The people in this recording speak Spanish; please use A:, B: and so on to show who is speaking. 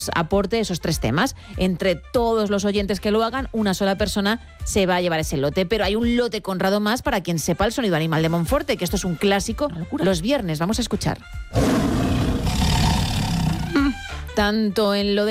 A: aporte esos 3 temas. Entre todos los oyentes que lo hagan, una sola persona se va a llevar ese lote. Pero hay un lote Conrado más para quien sepa el sonido animal de Monforte, que esto es un clásico los viernes. Vamos a escuchar. Tanto en lo de